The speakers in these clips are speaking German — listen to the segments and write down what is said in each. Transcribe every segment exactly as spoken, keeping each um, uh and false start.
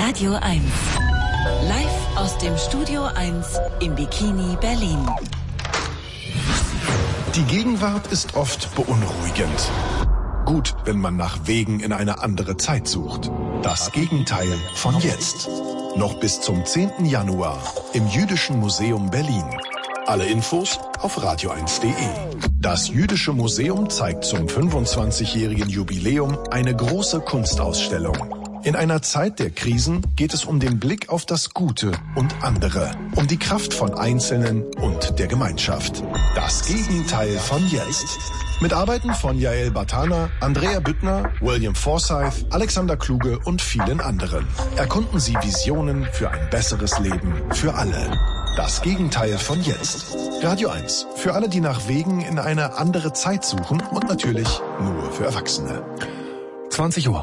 Radio eins. Live aus dem Studio eins im Bikini Berlin. Die Gegenwart ist oft beunruhigend. Gut, wenn man nach Wegen in eine andere Zeit sucht. Das Gegenteil von jetzt. Noch bis zum zehnten Januar im Jüdischen Museum Berlin. Alle Infos auf radio eins punkt de. Das Jüdische Museum zeigt zum fünfundzwanzigjährigen Jubiläum eine große Kunstausstellung. In einer Zeit der Krisen geht es um den Blick auf das Gute und andere, um die Kraft von Einzelnen und der Gemeinschaft. Das Gegenteil von jetzt. Mit Arbeiten von Yael Bartana, Andrea Büttner, William Forsythe, Alexander Kluge und vielen anderen. Erkunden Sie Visionen für ein besseres Leben für alle. Das Gegenteil von jetzt. Radio eins. Für alle, die nach Wegen in eine andere Zeit suchen und natürlich nur für Erwachsene. zwanzig Uhr.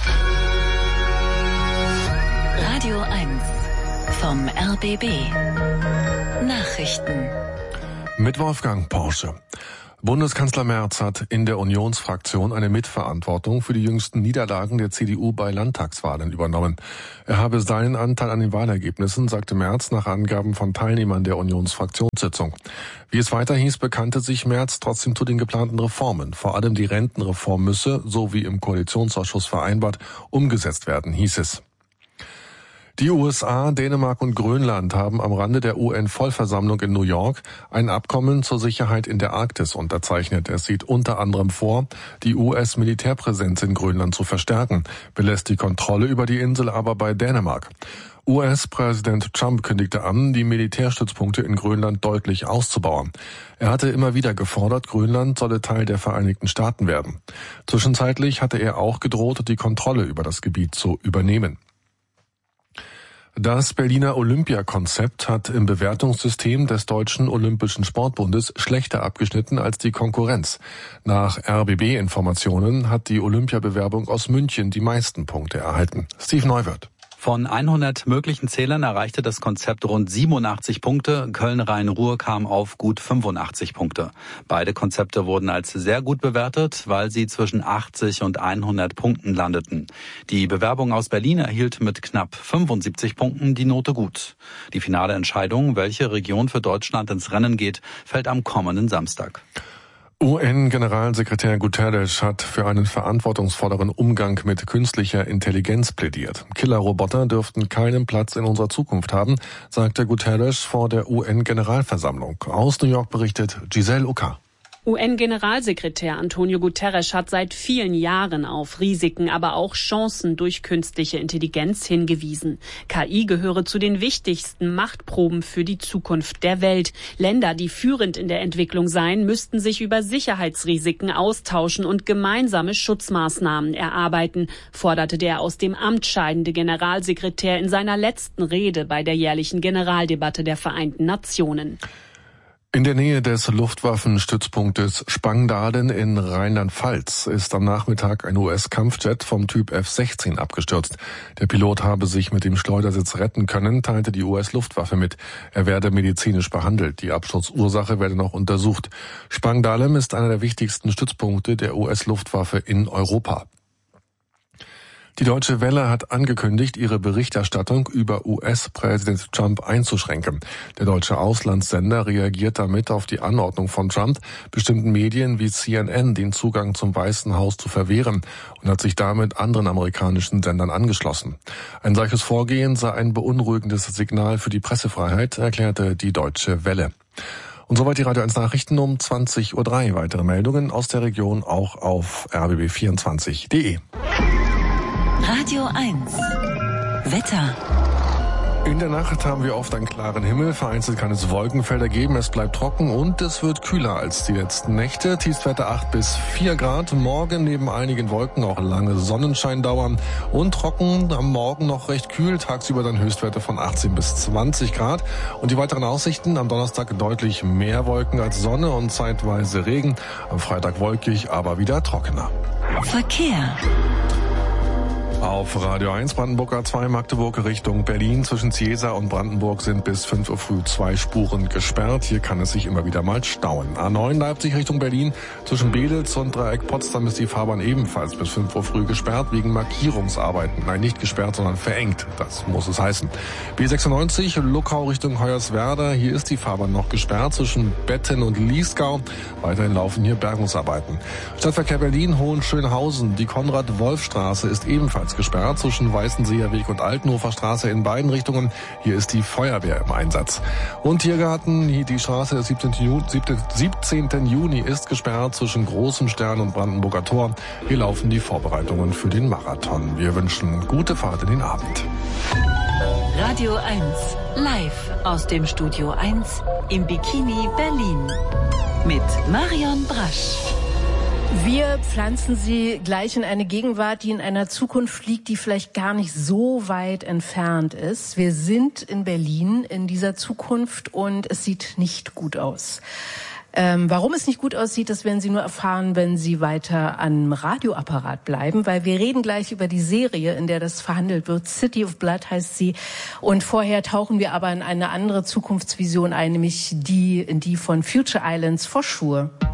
Radio eins vom R B B. Nachrichten. Mit Wolfgang Porsche. Bundeskanzler Merz hat in der Unionsfraktion eine Mitverantwortung für die jüngsten Niederlagen der C D U bei Landtagswahlen übernommen. Er habe seinen Anteil an den Wahlergebnissen, sagte Merz nach Angaben von Teilnehmern der Unionsfraktionssitzung. Wie es weiter hieß, bekannte sich Merz trotzdem zu den geplanten Reformen. Vor allem die Rentenreform müsse, so wie im Koalitionsausschuss vereinbart, umgesetzt werden, hieß es. Die U S A, Dänemark und Grönland haben am Rande der U N-Vollversammlung in New York ein Abkommen zur Sicherheit in der Arktis unterzeichnet. Es sieht unter anderem vor, die U S-Militärpräsenz in Grönland zu verstärken, belässt die Kontrolle über die Insel aber bei Dänemark. U S-Präsident Trump kündigte an, die Militärstützpunkte in Grönland deutlich auszubauen. Er hatte immer wieder gefordert, Grönland solle Teil der Vereinigten Staaten werden. Zwischenzeitlich hatte er auch gedroht, die Kontrolle über das Gebiet zu übernehmen. Das Berliner Olympiakonzept hat im Bewertungssystem des Deutschen Olympischen Sportbundes schlechter abgeschnitten als die Konkurrenz. Nach R B B-Informationen hat die Olympiabewerbung aus München die meisten Punkte erhalten. Steve Neuwirth. Von hundert möglichen Zählern erreichte das Konzept rund siebenundachtzig Punkte. Köln-Rhein-Ruhr kam auf gut fünfundachtzig Punkte. Beide Konzepte wurden als sehr gut bewertet, weil sie zwischen achtzig und hundert Punkten landeten. Die Bewerbung aus Berlin erhielt mit knapp fünfundsiebzig Punkten die Note gut. Die finale Entscheidung, welche Region für Deutschland ins Rennen geht, fällt am kommenden Samstag. U N-Generalsekretär Guterres hat für einen verantwortungsvolleren Umgang mit künstlicher Intelligenz plädiert. Killerroboter dürften keinen Platz in unserer Zukunft haben, sagte Guterres vor der U N-Generalversammlung. Aus New York berichtet Giselle Oka. U N-Generalsekretär Antonio Guterres hat seit vielen Jahren auf Risiken, aber auch Chancen durch künstliche Intelligenz hingewiesen. K I gehöre zu den wichtigsten Machtproben für die Zukunft der Welt. Länder, die führend in der Entwicklung seien, müssten sich über Sicherheitsrisiken austauschen und gemeinsame Schutzmaßnahmen erarbeiten, forderte der aus dem Amt scheidende Generalsekretär in seiner letzten Rede bei der jährlichen Generaldebatte der Vereinten Nationen. In der Nähe des Luftwaffenstützpunktes Spangdahlem in Rheinland-Pfalz ist am Nachmittag ein U S-Kampfjet vom Typ F sechzehn abgestürzt. Der Pilot habe sich mit dem Schleudersitz retten können, teilte die U S-Luftwaffe mit. Er werde medizinisch behandelt. Die Absturzursache werde noch untersucht. Spangdahlem ist einer der wichtigsten Stützpunkte der U S-Luftwaffe in Europa. Die Deutsche Welle hat angekündigt, ihre Berichterstattung über U S-Präsident Trump einzuschränken. Der deutsche Auslandssender reagiert damit auf die Anordnung von Trump, bestimmten Medien wie C N N den Zugang zum Weißen Haus zu verwehren und hat sich damit anderen amerikanischen Sendern angeschlossen. Ein solches Vorgehen sei ein beunruhigendes Signal für die Pressefreiheit, erklärte die Deutsche Welle. Und soweit die Radio eins Nachrichten um zwanzig Uhr drei. Weitere Meldungen aus der Region auch auf r b b vierundzwanzig punkt de. Radio eins. Wetter. In der Nacht haben wir oft einen klaren Himmel, vereinzelt kann es Wolkenfelder geben, es bleibt trocken und es wird kühler als die letzten Nächte. Tiefstwerte acht bis vier Grad, morgen neben einigen Wolken auch lange Sonnenschein dauern und trocken, am Morgen noch recht kühl, tagsüber dann Höchstwerte von achtzehn bis zwanzig Grad. Und die weiteren Aussichten, am Donnerstag deutlich mehr Wolken als Sonne und zeitweise Regen, am Freitag wolkig, aber wieder trockener. Verkehr. Auf Radio eins Brandenburger zwei Magdeburg Richtung Berlin zwischen Ciesa und Brandenburg sind bis fünf Uhr früh zwei Spuren gesperrt. Hier kann es sich immer wieder mal stauen. A neun Leipzig Richtung Berlin zwischen Bedelz und Dreieck Potsdam ist die Fahrbahn ebenfalls bis fünf Uhr früh gesperrt wegen Markierungsarbeiten. Nein, nicht gesperrt, sondern verengt. Das muss es heißen. B sechsundneunzig Luckau Richtung Hoyerswerda. Hier ist die Fahrbahn noch gesperrt zwischen Betten und Liesgau. Weiterhin laufen hier Bergungsarbeiten. Stadtverkehr Berlin Hohenschönhausen. Die Konrad-Wolf-Straße ist ebenfalls gesperrt zwischen Weißenseer Weg und Altenhofer Straße in beiden Richtungen. Hier ist die Feuerwehr im Einsatz. Und Tiergarten, hier die Straße des siebzehnten Juni ist gesperrt zwischen Großem Stern und Brandenburger Tor. Hier laufen die Vorbereitungen für den Marathon. Wir wünschen gute Fahrt in den Abend. Radio eins, live aus dem Studio eins im Bikini Berlin mit Marion Brasch. Wir pflanzen Sie gleich in eine Gegenwart, die in einer Zukunft liegt, die vielleicht gar nicht so weit entfernt ist. Wir sind in Berlin in dieser Zukunft und es sieht nicht gut aus. Ähm, warum es nicht gut aussieht, das werden Sie nur erfahren, wenn Sie weiter am Radioapparat bleiben, weil wir reden gleich über die Serie, in der das verhandelt wird. City of Blood heißt sie. Und vorher tauchen wir aber in eine andere Zukunftsvision ein, nämlich die, in die von Future Islands for Sure.